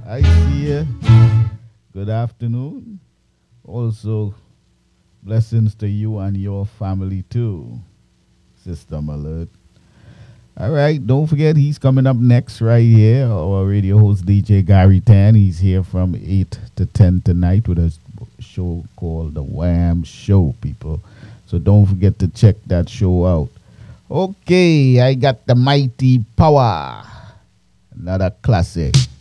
I see you. Good afternoon. Also, blessings to you and your family too. System alert. All right, don't forget he's coming up next right here. Our radio host DJ Gary Tan. He's here from 8 to 10 tonight with a show called The Wham Show, people. So don't forget to check that show out. Okay, I got the Mighty Power. Another classic.